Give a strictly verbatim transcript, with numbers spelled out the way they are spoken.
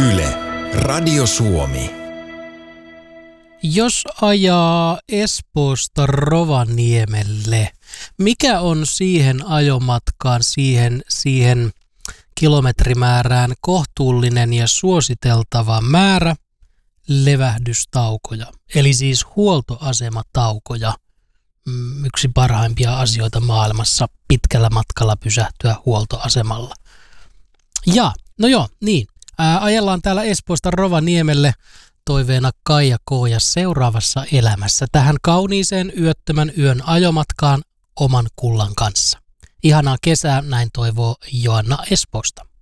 Yle, Radio Suomi. Jos ajaa Espoosta Rovaniemelle, mikä on siihen ajomatkaan, siihen, siihen kilometrimäärään kohtuullinen ja suositeltava määrä levähdystaukoja, eli siis huoltoasemataukoja? Yksi parhaimpia asioita maailmassa, pitkällä matkalla pysähtyä huoltoasemalla. Ja, no joo, niin, ää, ajellaan täällä Espoosta Rovaniemelle toiveena Kaija K. ja seuraavassa elämässä tähän kauniiseen yöttömän yön ajomatkaan oman kullan kanssa. Ihanaa kesää, näin toivoo Joanna Espoosta.